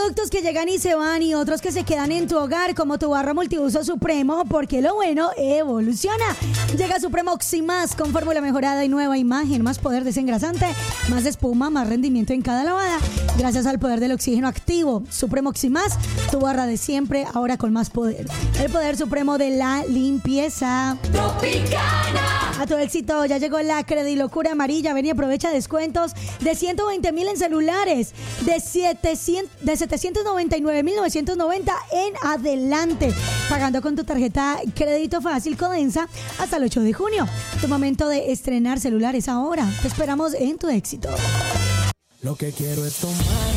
productos que llegan y se van y otros que se quedan en tu hogar, como tu barra multiuso Supremo, porque lo bueno evoluciona. Llega Supremo Oximás con fórmula mejorada y nueva imagen, más poder desengrasante, más espuma, más rendimiento en cada lavada, gracias al poder del oxígeno activo. Supremo Oximás, tu barra de siempre, ahora con más poder. El poder supremo de la limpieza. Tropicana. A tu éxito ya llegó la Credilocura amarilla. Ven y aprovecha descuentos de 120,000 en celulares, de 799,990 en adelante, pagando con tu tarjeta Crédito Fácil Codensa hasta el 8 de junio. Tu momento de estrenar celulares ahora. Te esperamos en tu éxito. Lo que quiero es tomar